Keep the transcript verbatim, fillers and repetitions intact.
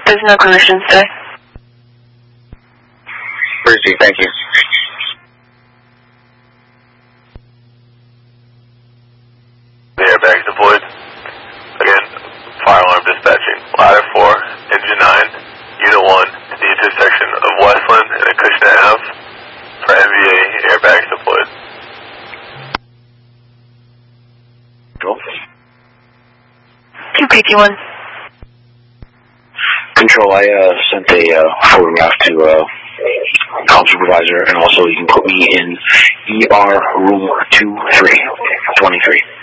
There's no collision, sir. Receive, thank you. The airbags deployed. Again, fire alarm dispatching. Ladder four, engine nine, unit one, at the intersection of Westland and Acushnet Avenue for N V A airbags deployed. Control. two P T one. Control, I uh, sent a uh, photograph to uh, call supervisor, and also you can put me in E R room two three twenty-three.